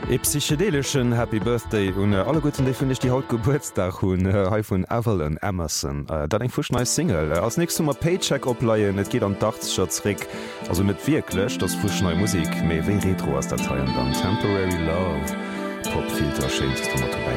E psychedelischen Happy Birthday und alle guten Dei finde ich die Haut Geburtstag hun ha vun Evelyn Emerson. Dat eng fuch neue Single. Als nächstes Mal Paycheck opleiien, net geht an Dachtschatzrick, also net wirklich das fuch neue Musik méi wie Retro aus Dateien dann Temporary Love Popfilter schönst du mal dabei.